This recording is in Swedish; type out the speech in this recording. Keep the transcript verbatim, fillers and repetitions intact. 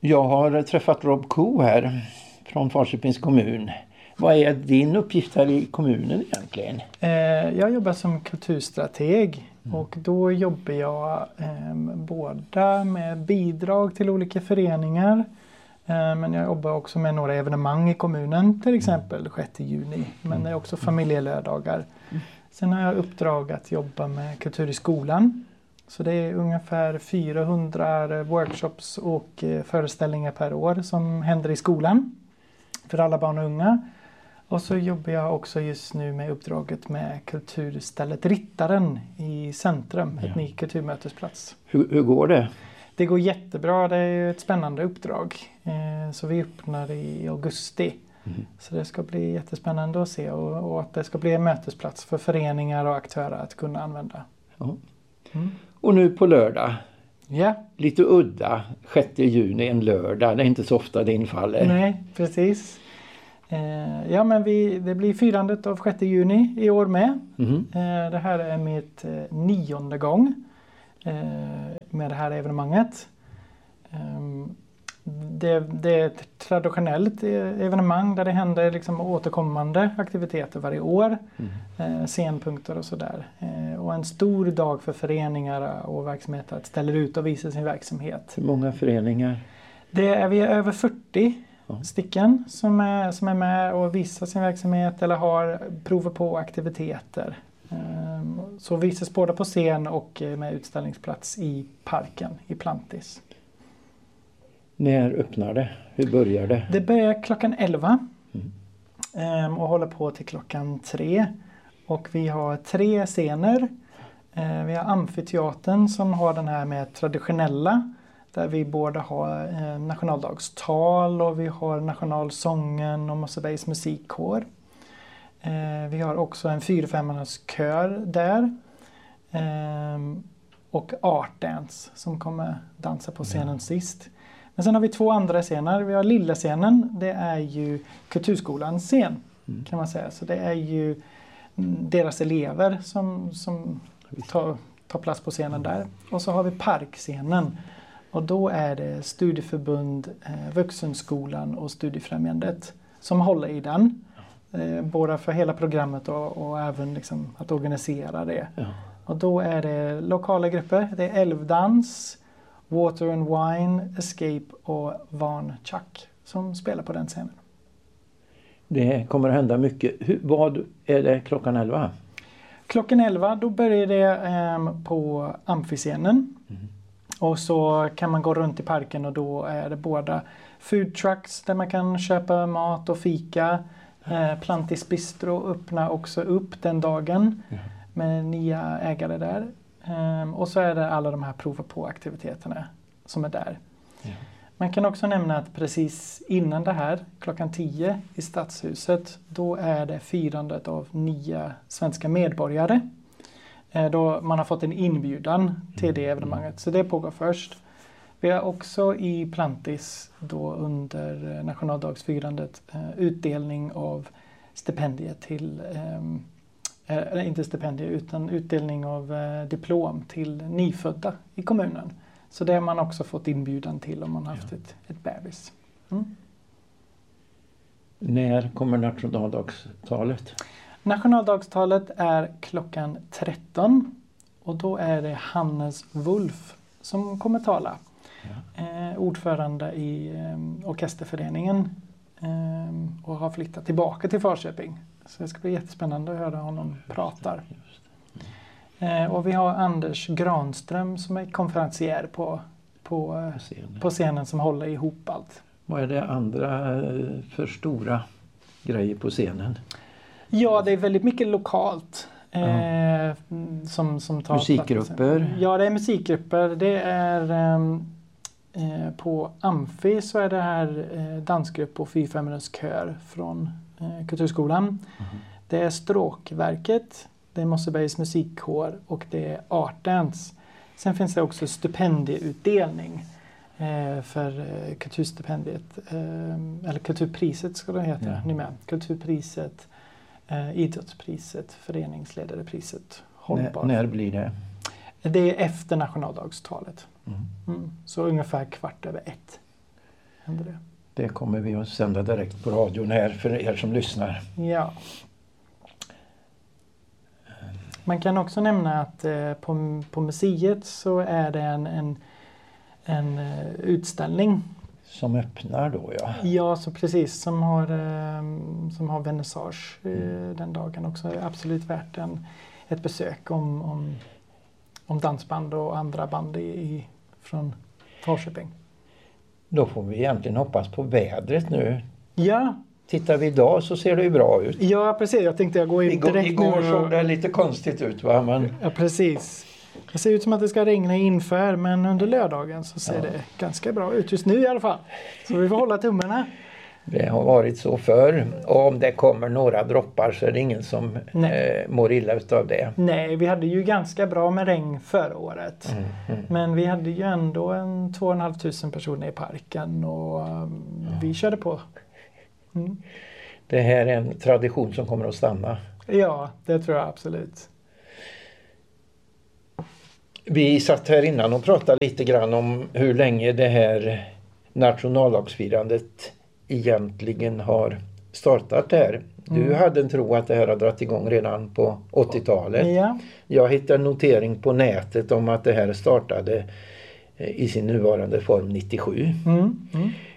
Jag har träffat Rob Koo här från Falköpings kommun. Vad är din uppgift här i kommunen egentligen? Jag jobbar som kulturstrateg mm. och då jobbar jag eh, både med bidrag till olika föreningar eh, men jag jobbar också med några evenemang i kommunen, till exempel sjätte juni, men det är också familjelördagar. Mm. Sen har jag uppdrag att jobba med kultur i skolan. Så det är ungefär fyrahundra workshops och föreställningar per år som händer i skolan för alla barn och unga. Och så jobbar jag också just nu med uppdraget med kulturstället Rittaren i Centrum, ja. Ett ny kulturmötesplats. Hur, hur går det? Det går jättebra, det är ett spännande uppdrag. Eh, så vi öppnar i augusti. Mm. Så det ska bli jättespännande att se och, och att det ska bli en mötesplats för föreningar och aktörer att kunna använda. Ja. Mm. Och nu på lördag, ja. Lite udda, sjätte juni, en lördag, det är inte så ofta det infaller. Nej, precis. Eh, ja men vi, det blir firandet av sjätte juni i år med. Mm. Eh, det här är mitt eh, nionde gång eh, med det här evenemanget. Eh, det, det är ett traditionellt evenemang där det händer liksom återkommande aktiviteter varje år. Mm. Eh, scenpunkter och sådär. Eh, och en stor dag för föreningar och verksamheter att ställa ut och visa sin verksamhet. Hur många föreningar? Det är vi är över fyrtio ja. stycken som är, som är med och visar sin verksamhet eller har prover på aktiviteter. Eh, så visas både på scen och med utställningsplats i parken i Plantis. När öppnar det? Hur börjar det? Det börjar klockan elva mm. och håller på till klockan tre. Och vi har tre scener. Vi har amfiteatern som har den här med traditionella. Där vi både har nationaldagstal och vi har nationalsången och Mossebergs musikkår. Vi har också en fyrafemmannas kör där. Och Art Dance som kommer dansa på scenen mm. sist. Men sen har vi två andra scener. Vi har lilla scenen. Det är ju kulturskolans scen mm. kan man säga. Så det är ju deras elever som, som tar, tar plats på scenen där. Och så har vi parkscenen. Och då är det studieförbund, eh, Vuxenskolan och Studiefrämjandet som håller i den. Eh, både för hela programmet och, och även liksom att organisera det. Ja. Och då är det lokala grupper. Det är älvdans, Water and Wine, Escape och Van Chuck som spelar på den scenen. Det kommer att hända mycket. Hur, vad är det klockan elva? Klockan elva då börjar det eh, på amfiscenen. Mm. Och så kan man gå runt i parken och då är det båda food trucks där man kan köpa mat och fika. Eh, Plantis Bistro öppnar också upp den dagen mm. med nya ägare där. Um, och så är det alla de här prova på aktiviteterna som är där. Ja. Man kan också nämna att precis innan det här, klockan tio i Stadshuset, då är det firandet av nya svenska medborgare. Eh, då man har fått en inbjudan till mm. det evenemanget, så det pågår först. Vi har också i Plantis då under nationaldagsfirandet eh, utdelning av stipendier till eh, Eller inte stipendier utan utdelning av eh, diplom till nyfödda i kommunen. Så det har man också fått inbjudan till om man haft ja. ett, ett bebis. Mm. När kommer nationaldagstalet? Nationaldagstalet är klockan tretton och då är det Hannes Wolf som kommer tala. Ja. Eh, ordförande i eh, orkesterföreningen eh, och har flyttat tillbaka till Falköping. Så det ska bli jättespännande att höra honom prata. Eh, och vi har Anders Granström som är konferencier på, på, scenen. på scenen som håller ihop allt. Vad är det andra för stora grejer på scenen? Ja, det är väldigt mycket lokalt. Eh, som, som tar musikgrupper? Plats. Ja, det är musikgrupper. Det är eh, på Amfi så är det här eh, dansgrupp och fyrafemmannas kör från eh, Kulturskolan. Mm. Det är Stråkverket, det är Mossebergs musikkår och det är Art Dance. Sen finns det också stipendieutdelning eh, för eh, kulturstipendiet, eh, eller kulturpriset ska det heta, ja. Ni med. Kulturpriset, eh, idrottspriset, föreningsledarepriset, hållbar. N- när blir det? Det är efter nationaldagstalet. Mm. Mm. Så ungefär kvart över ett. händer det. Det kommer vi att sända direkt på radion här för er som lyssnar. Ja. Man kan också nämna att eh, på, på museet så är det en, en, en uh, utställning. Som öppnar då, ja. Ja, så precis. Som har, eh, som har vernissage eh, mm. den dagen också. Absolut värt en, ett besök om, om, om dansband och andra band i, i, från Falköping. Då får vi egentligen hoppas på vädret nu. Ja. Tittar vi idag så ser det ju bra ut. Ja, precis. Jag tänkte jag går in igår, direkt igår nu. Igår såg det lite konstigt ut, va? Men... Ja, precis. Det ser ut som att det ska regna inför, men under lördagen så ser ja. det ganska bra ut just nu i alla fall. Så vi får hålla tummarna. Det har varit så förr. Och om det kommer några droppar så är det ingen som eh, mår illa utav det. Nej, vi hade ju ganska bra med regn förra året. Mm, mm. Men vi hade ju ändå en två och en halv tusen personer i parken och um, ja. vi körde på. Mm. Det här är en tradition som kommer att stanna. Ja, det tror jag absolut. Vi satt här innan och pratade lite grann om hur länge det här nationaldagsfirandet egentligen har startat där. Du mm. hade en tro att det här har dragit igång redan på åttiotalet. Ja. Jag hittade en notering på nätet om att det här startade i sin nuvarande form nittiosju. Mm. Mm.